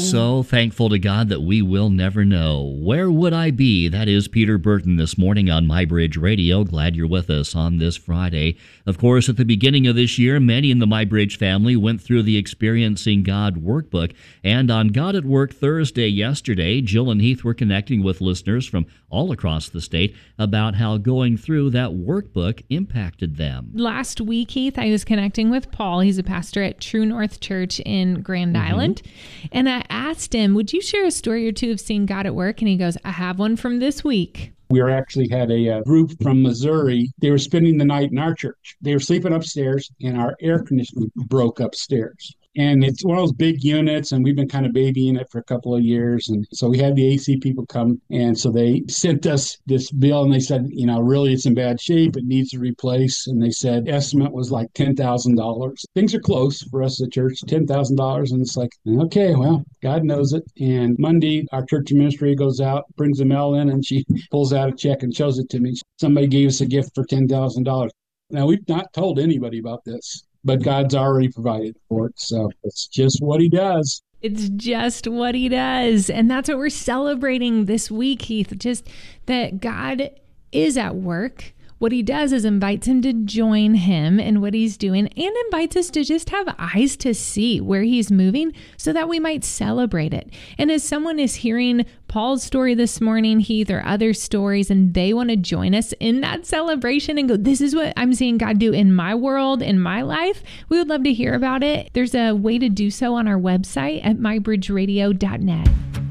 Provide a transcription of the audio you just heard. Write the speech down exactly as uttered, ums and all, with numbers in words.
So thankful to God that we will never know. Where would I be? That is Peter Burton this morning on MyBridge Radio. Glad you're with us on this Friday. Of course, at the beginning of this year, many in the MyBridge family went through the Experiencing God workbook. And on God at Work Thursday yesterday, Jill and Heath were connecting with listeners from all across the state about how going through that workbook impacted them. Last week, Heath, I was connecting with Paul. He's a pastor at True North Church in Grand mm-hmm. Island. And I asked him, would you share a story or two of seeing God at work? And he goes, I have one from this week. We were actually had a, a group from Missouri. They were spending the night in our church. They were sleeping upstairs, and our air conditioning broke upstairs. And it's one of those big units, and we've been kind of babying it for a couple of years. And so we had the A C people come, and so they sent us this bill, and they said, you know, really, it's in bad shape. It needs to replace. And they said estimate was like ten thousand dollars. Things are close for us at church, ten thousand dollars. And it's like, okay, well, God knows it. And Monday, our church administrator goes out, brings the mail in, and she pulls out a check and shows it to me. Somebody gave us a gift for ten thousand dollars. Now, we've not told anybody about this, but God's already provided for it. So it's just what he does. It's just what he does. And that's what we're celebrating this week, Heath, just that God is at work. What he does is invites him to join him in what he's doing and invites us to just have eyes to see where he's moving so that we might celebrate it. And as someone is hearing Paul's story this morning, Heath, or other stories, and they want to join us in that celebration and go, this is what I'm seeing God do in my world, in my life, we would love to hear about it. There's a way to do so on our website at my bridge radio dot net.